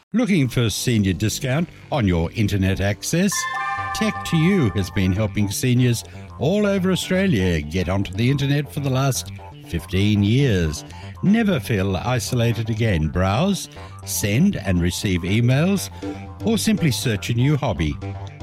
Looking for senior discount on your internet access? Tech2U has been helping seniors all over Australia get onto the internet for the last 15 years. Never feel isolated again. Browse, send and receive emails, or simply search a new hobby.